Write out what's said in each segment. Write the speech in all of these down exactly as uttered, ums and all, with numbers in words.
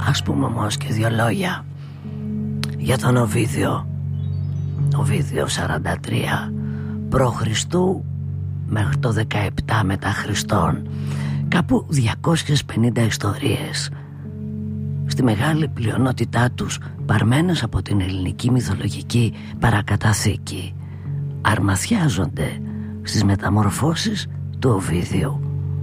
Ας πούμε όμως και δύο λόγια για τον Οβίδιο. Οβίδιο σαράντα τρία π.Χ. μέχρι το δεκαεπτά μετά Χριστόν. Κάπου διακόσιες πενήντα ιστορίες, στη μεγάλη πλειονότητά τους παρμένες από την ελληνική μυθολογική παρακαταθήκη, αρμαθιάζονται στις μεταμορφώσεις του Οβίδιου.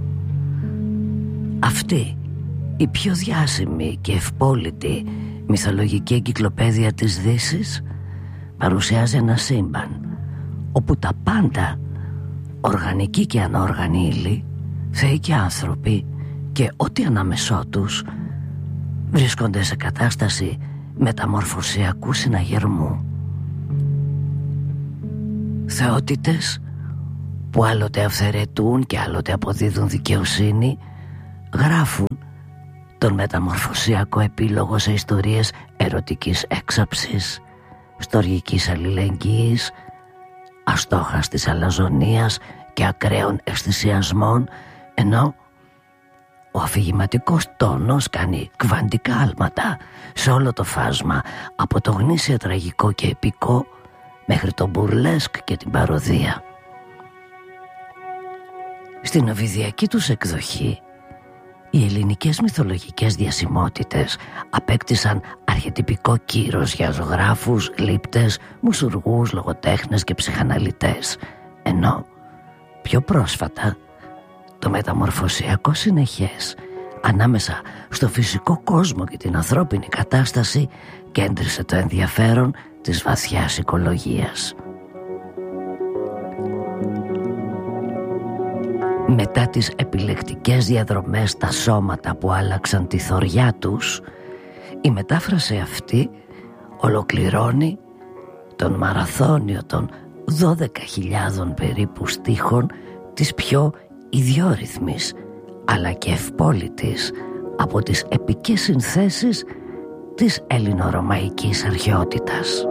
Αυτή η πιο διάσημη και ευπόλυτη μυθολογική εγκυκλοπαίδεια της Δύσης παρουσιάζει ένα σύμπαν όπου τα πάντα, οργανική και ανόργανη ύλη, θεοί και άνθρωποι και ό,τι ανάμεσό τους, βρίσκονται σε κατάσταση μεταμορφωσιακού συναγερμού. Θεότητες που άλλοτε αυθαιρετούν και άλλοτε αποδίδουν δικαιοσύνη, γράφουν τον μεταμορφωσιακό επίλογο σε ιστορίες ερωτικής έξαψης, στοργικής αλληλεγγύης, αστόχαστης αλαζονίας και ακραίων αισθησιασμών, ενώ ο αφηγηματικός τόνος κάνει κβαντικά άλματα σε όλο το φάσμα, από το γνήσια τραγικό και επικό μέχρι το μπουρλέσκ και την παροδία. Στην οβιδιακή τους εκδοχή, οι ελληνικές μυθολογικές διασημότητες απέκτησαν αρχετυπικό κύρος για ζωγράφους, γλύπτες, μουσουργούς, λογοτέχνες και ψυχαναλυτές, ενώ πιο πρόσφατα το μεταμορφωσιακό συνεχές ανάμεσα στο φυσικό κόσμο και την ανθρώπινη κατάσταση κέντρισε το ενδιαφέρον της βαθιάς οικολογίας. Μετά τις επιλεκτικές διαδρομές στα σώματα που άλλαξαν τη θωριά τους, η μετάφραση αυτή ολοκληρώνει τον μαραθώνιο των δώδεκα χιλιάδων περίπου στίχων της πιο ιδιόρυθμης αλλά και ευπόλυτης από τις επικές συνθέσεις της ελληνορωμαϊκής αρχαιότητας.